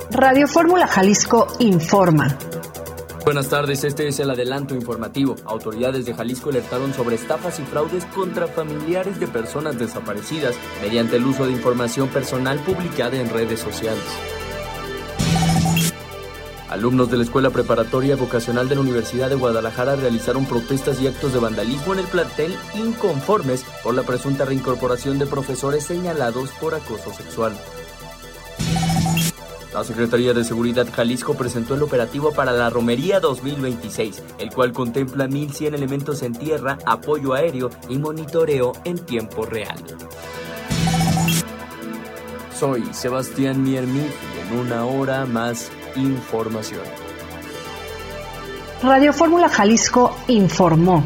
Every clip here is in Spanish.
Radio Fórmula Jalisco informa. Buenas tardes, este es el adelanto informativo. Autoridades de Jalisco alertaron sobre estafas y fraudes contra familiares de personas desaparecidas mediante el uso de información personal publicada en redes sociales. Alumnos de la Escuela Preparatoria Vocacional de la Universidad de Guadalajara realizaron protestas y actos de vandalismo en el plantel inconformes por la presunta reincorporación de profesores señalados por acoso sexual. La Secretaría de Seguridad Jalisco presentó el operativo para la Romería 2026, el cual contempla 1,100 elementos en tierra, apoyo aéreo y monitoreo en tiempo real. Soy Sebastián Miermi y en una hora más información. Radio Fórmula Jalisco informó.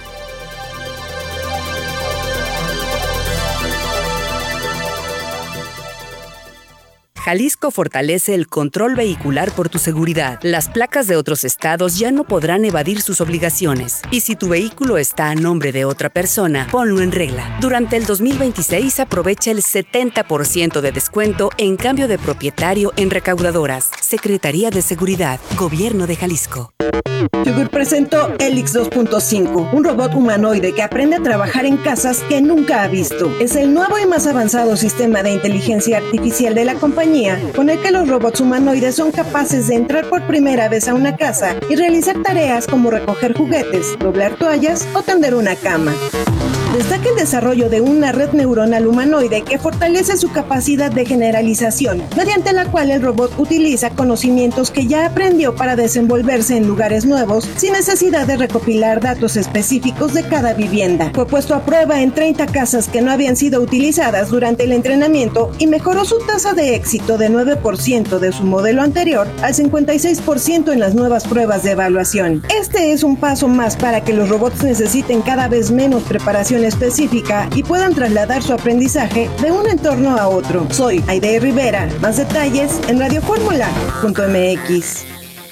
Jalisco fortalece el control vehicular por tu seguridad. Las placas de otros estados ya no podrán evadir sus obligaciones. Y si tu vehículo está a nombre de otra persona, ponlo en regla. Durante el 2026 aprovecha el 70% de descuento en cambio de propietario en recaudadoras. Secretaría de Seguridad, Gobierno de Jalisco. Yugur presentó Helix 2.5, un robot humanoide que aprende a trabajar en casas que nunca ha visto. Es el nuevo y más avanzado sistema de inteligencia artificial de la compañía, con el que los robots humanoides son capaces de entrar por primera vez a una casa y realizar tareas como recoger juguetes, doblar toallas o tender una cama. Destaca el desarrollo de una red neuronal humanoide que fortalece su capacidad de generalización, mediante la cual el robot utiliza conocimientos que ya aprendió para desenvolverse en lugares nuevos sin necesidad de recopilar datos específicos de cada vivienda. Fue puesto a prueba en 30 casas que no habían sido utilizadas durante el entrenamiento y mejoró su tasa de éxito de 9% de su modelo anterior al 56% en las nuevas pruebas de evaluación. Este es un paso más para que los robots necesiten cada vez menos preparación específica y puedan trasladar su aprendizaje de un entorno a otro. Soy Aide Rivera. Más detalles en radioformula.mx.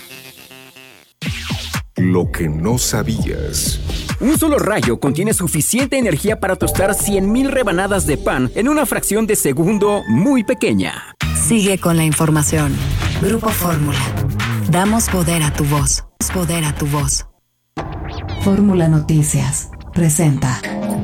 Lo que no sabías. Un solo rayo contiene suficiente energía para tostar 100,000 rebanadas de pan en una fracción de segundo muy pequeña. Sigue con la información. Grupo Fórmula. Damos poder a tu voz. Poder a tu voz. Fórmula Noticias presenta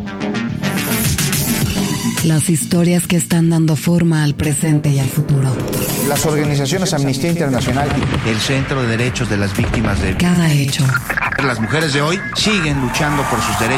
las historias que están dando forma al presente y al futuro. Las organizaciones Amnistía Internacional, el Centro de Derechos de las Víctimas de... Cada hecho. Las mujeres de hoy siguen luchando por sus derechos.